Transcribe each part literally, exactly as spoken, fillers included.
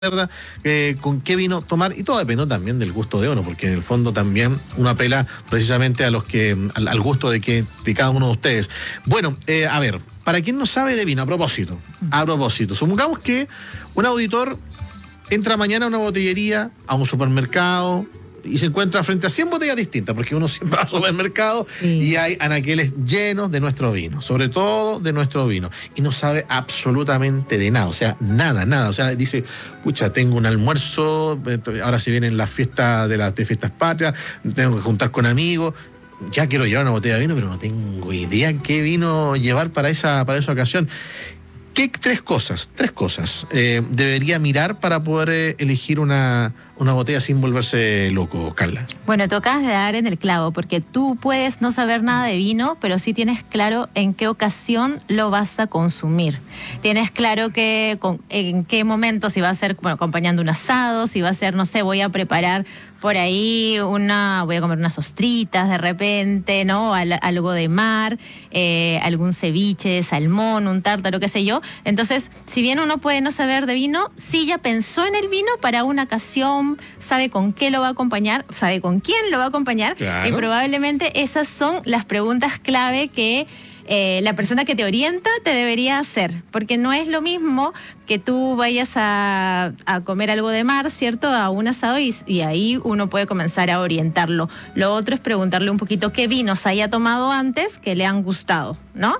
¿verdad? Eh, con qué vino tomar, y todo depende también del gusto de uno, porque en el fondo también uno apela precisamente a los que al, al gusto de que de cada uno de ustedes. Bueno, eh, a ver, para quien no sabe de vino, a propósito, a propósito, supongamos que un auditor entra mañana a una botellería, a un supermercado, y se encuentra frente a cien botellas distintas, porque uno siempre va al supermercado sí. y hay anaqueles llenos de nuestro vino, sobre todo de nuestro vino, y no sabe absolutamente de nada, o sea, nada, nada, o sea, dice, pucha, tengo un almuerzo, ahora se vienen las fiestas de las de fiestas patrias, tengo que juntar con amigos, ya quiero llevar una botella de vino, pero no tengo idea qué vino llevar para esa, para esa ocasión. ¿Qué tres cosas, tres cosas eh, debería mirar para poder eh, elegir una, una botella sin volverse loco, Carla? Bueno, tú acabas de dar en el clavo, porque tú puedes no saber nada de vino, pero sí tienes claro en qué ocasión lo vas a consumir. Tienes claro que con, en qué momento, si va a ser bueno, acompañando un asado, si va a ser, no sé, voy a preparar por ahí una, voy a comer unas ostritas de repente, ¿no? Al, algo de mar, eh, algún ceviche de salmón, un tártaro, qué sé yo. Entonces, si bien uno puede no saber de vino, sí ya pensó en el vino para una ocasión, sabe con qué lo va a acompañar, sabe con quién lo va a acompañar, claro. Y probablemente esas son las preguntas clave que Eh, la persona que te orienta te debería hacer, porque no es lo mismo que tú vayas a, a comer algo de mar, ¿cierto? A un asado y, y ahí uno puede comenzar a orientarlo. Lo otro es preguntarle un poquito qué vinos haya tomado antes que le han gustado, ¿no?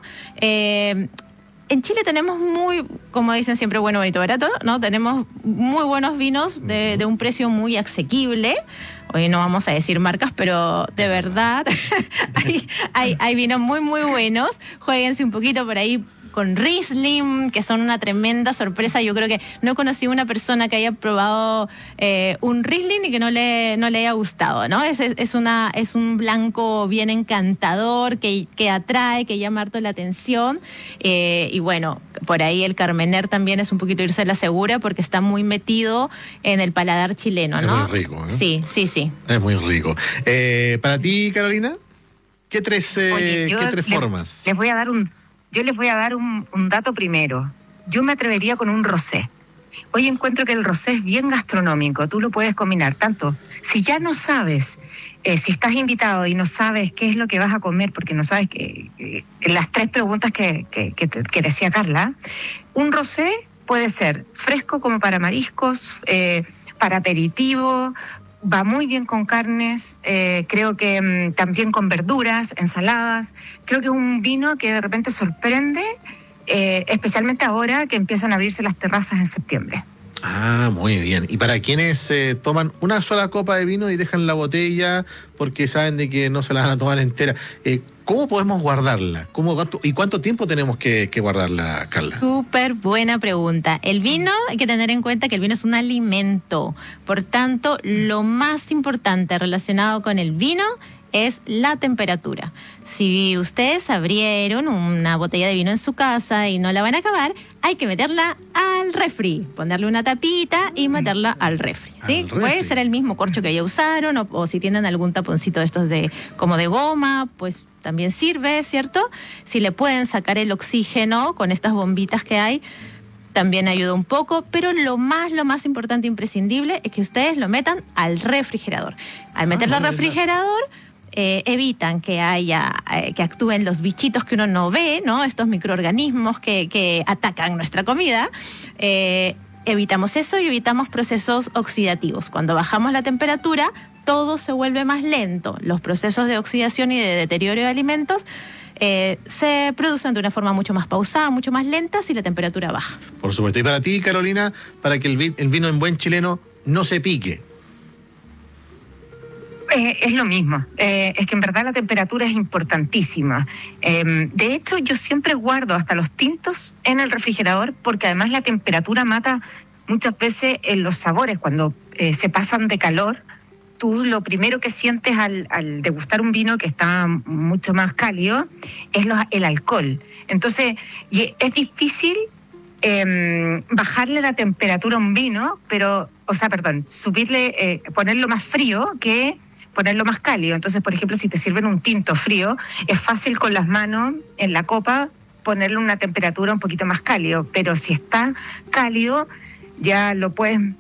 Eh, En Chile tenemos muy, como dicen siempre, bueno, bonito, barato, ¿no? Tenemos muy buenos vinos de, de un precio muy asequible. Hoy no vamos a decir marcas, pero de verdad hay, hay, hay vinos muy, muy buenos. Juéguense un poquito por ahí con Riesling, que son una tremenda sorpresa. Yo creo que no he conocido una persona que haya probado eh, un Riesling y que no le, no le haya gustado, ¿no? Es, es, una, es un blanco bien encantador, que, que atrae, que llama harto la atención. Eh, y bueno, por ahí el Carmener también es un poquito irse a la segura, porque está muy metido en el paladar chileno, ¿no? Es muy rico, ¿eh? Sí, sí, sí. Es muy rico. Eh, ¿Para ti, Carolina? ¿Qué tres, eh, Oye, ¿qué tres le, formas? Les voy a dar un... Yo les voy a dar un, un dato primero. Yo me atrevería con un rosé. Hoy encuentro que el rosé es bien gastronómico. Tú lo puedes combinar tanto. Si ya no sabes, eh, si estás invitado y no sabes qué es lo que vas a comer, porque no sabes que, que, que las tres preguntas que, que, que, que decía Carla, un rosé puede ser fresco como para mariscos, eh, para aperitivo, va muy bien con carnes, eh, creo que mmm, también con verduras, ensaladas. Creo que es un vino que de repente sorprende, eh, especialmente ahora que empiezan a abrirse las terrazas en septiembre. Ah, muy bien. Y para quienes eh, toman una sola copa de vino y dejan la botella porque saben de que no se la van a tomar entera, eh, ¿cómo podemos guardarla? ¿Cómo, cuánto, ¿Y cuánto tiempo tenemos que, que guardarla, Carla? Súper buena pregunta. El vino, hay que tener en cuenta que el vino es un alimento. Por tanto, lo más importante relacionado con el vino es la temperatura. Si ustedes abrieron una botella de vino en su casa y no la van a acabar, hay que meterla al refri, ponerle una tapita y meterla al refri, ¿sí? Al refri. Puede ser el mismo corcho que ya usaron, o, o si tienen algún taponcito de estos de como de goma, pues también sirve, ¿cierto? Si le pueden sacar el oxígeno con estas bombitas que hay, también ayuda un poco, pero lo más, lo más importante e imprescindible es que ustedes lo metan al refrigerador. Al meterlo ah, al refrigerador, Eh, evitan que haya, eh, que actúen los bichitos que uno no ve, ¿no? Estos microorganismos que, que atacan nuestra comida. Eh, evitamos eso y evitamos procesos oxidativos. Cuando bajamos la temperatura, todo se vuelve más lento. Los procesos de oxidación y de deterioro de alimentos eh, se producen de una forma mucho más pausada, mucho más lenta si la temperatura baja. Por supuesto. Y para ti, Carolina, para que el, vi- el vino en buen chileno no se pique. Eh, es lo mismo, eh, es que en verdad la temperatura es importantísima. Eh, de hecho, yo siempre guardo hasta los tintos en el refrigerador, porque además la temperatura mata muchas veces en los sabores. Cuando eh, se pasan de calor, tú lo primero que sientes al, al degustar un vino que está mucho más cálido es lo, el alcohol. Entonces, es difícil eh, bajarle la temperatura a un vino, pero, o sea, perdón, subirle, eh, ponerlo más frío que ponerlo más cálido. Entonces, por ejemplo, si te sirven un tinto frío, es fácil con las manos en la copa ponerle una temperatura un poquito más cálido, pero si está cálido, ya lo puedes